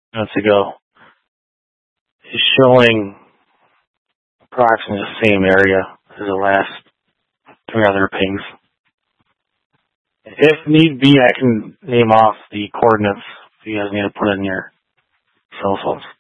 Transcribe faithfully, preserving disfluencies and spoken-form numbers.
minutes ago is showing approximately the same area as the last three other pings. If need be, I can name off the coordinates if you guys need to put in your cell phones.